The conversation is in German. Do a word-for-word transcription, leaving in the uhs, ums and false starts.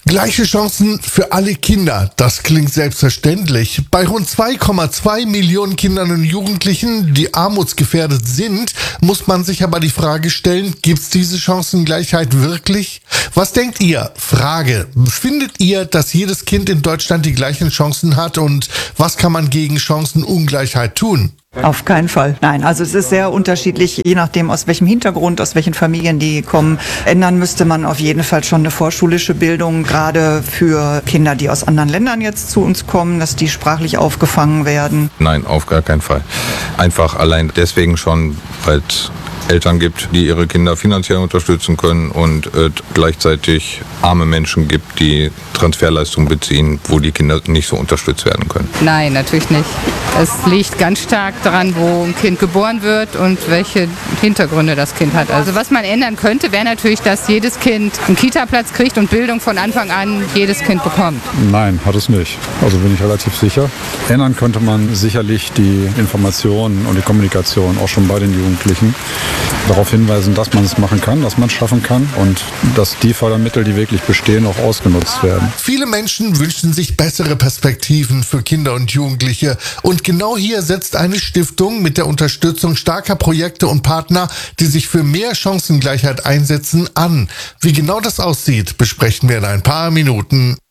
Gleiche Chancen für alle Kinder, das klingt selbstverständlich. Bei rund zwei Komma zwei Millionen Kindern und Jugendlichen, die armutsgefährdet sind, muss man sich aber die Frage stellen, gibt's diese Chancengleichheit wirklich? Was denkt ihr? Frage, findet ihr, dass jedes Kind in Deutschland die gleichen Chancen hat und was kann man gegen Chancenungleichheit tun? Auf keinen Fall. Nein, also es ist sehr unterschiedlich, je nachdem aus welchem Hintergrund, aus welchen Familien die kommen. Ändern müsste man auf jeden Fall schon eine vorschulische Bildung, gerade für Kinder, die aus anderen Ländern jetzt zu uns kommen, dass die sprachlich aufgefangen werden. Nein, auf gar keinen Fall. Einfach allein deswegen schon, weil es Eltern gibt, die ihre Kinder finanziell unterstützen können und äh, gleichzeitig arme Menschen gibt, die Transferleistungen beziehen, wo die Kinder nicht so unterstützt werden können. Nein, natürlich nicht. Es liegt ganz stark daran, wo ein Kind geboren wird und welche Hintergründe das Kind hat. Also was man ändern könnte, wäre natürlich, dass jedes Kind einen Kita-Platz kriegt und Bildung von Anfang an jedes Kind bekommt. Nein, hat es nicht. Also bin ich relativ sicher. Ändern könnte man sicherlich die Informationen und die Kommunikation auch schon bei den Jugendlichen. Darauf hinweisen, dass man es machen kann, dass man es schaffen kann und dass die Fördermittel, die wirklich bestehen, auch ausgenutzt werden. Viele Menschen wünschen sich bessere Perspektiven für Kinder und Jugendliche und genau hier setzt eine Stiftung mit der Unterstützung starker Projekte und Partner, die sich für mehr Chancengleichheit einsetzen, an. Wie genau das aussieht, besprechen wir in ein paar Minuten.